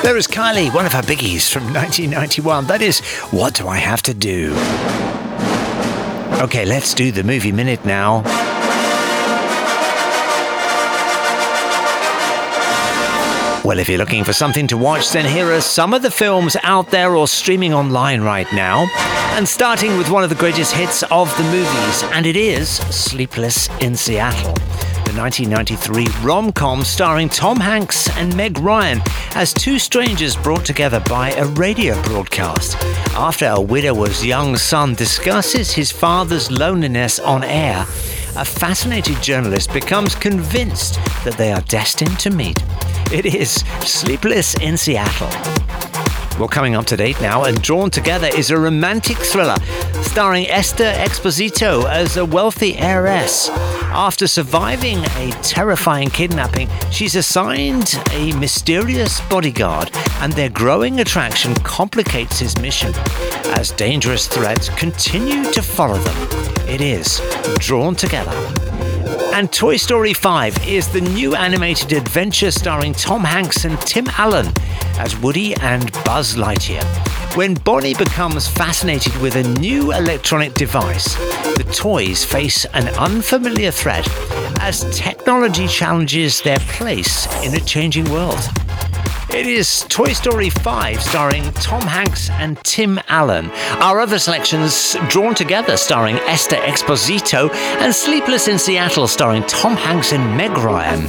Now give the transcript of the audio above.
There is Kylie, one of her biggies from 1991. That is What Do I Have to Do? Okay, let's do the movie minute now. Well, if you're looking for something to watch, then here are some of the films out there or streaming online right now. And starting with one of the greatest hits of the movies, and it is Sleepless in Seattle. The 1993 rom-com starring Tom Hanks and Meg Ryan as two strangers brought together by a radio broadcast. After a widower's young son discusses his father's loneliness on air, a fascinated journalist becomes convinced that they are destined to meet. It is Sleepless in Seattle. Well, coming up to date now and Drawn Together is a romantic thriller starring Esther Exposito as a wealthy heiress. After surviving a terrifying kidnapping, she's assigned a mysterious bodyguard, and their growing attraction complicates his mission as dangerous threats continue to follow them. It is Drawn Together. And Toy Story 5 is the new animated adventure starring Tom Hanks and Tim Allen as Woody and Buzz Lightyear. When Bonnie becomes fascinated with a new electronic device, the toys face an unfamiliar threat as technology challenges their place in a changing world. It is Toy Story 5 starring Tom Hanks and Tim Allen. Our other selections, Drawn Together starring Esther Exposito and Sleepless in Seattle starring Tom Hanks and Meg Ryan.